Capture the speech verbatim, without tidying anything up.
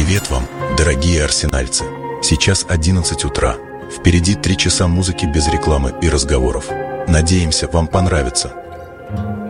Привет вам, дорогие арсенальцы! Сейчас одиннадцать утра. Впереди три часа музыки без рекламы и разговоров. Надеемся, вам понравится.